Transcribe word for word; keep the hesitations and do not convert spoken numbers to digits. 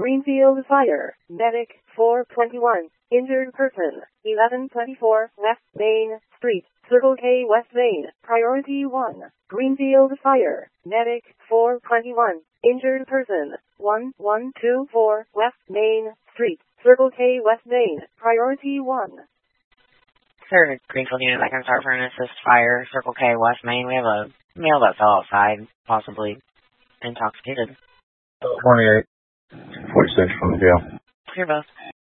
Greenfield Fire. Medic, four twenty-one. Injured person, eleven twenty-four West Main Street, Circle K West Main, Priority one. Greenfield Fire. Medic, four twenty-one. Injured person, one one two four West Main Street, Circle K West Main, Priority one. Sir, Greenfield unit, I can start for an assist fire, Circle K West Main. We have a male that fell outside, possibly intoxicated. twenty-eight. forty-six from the jail. Clear both.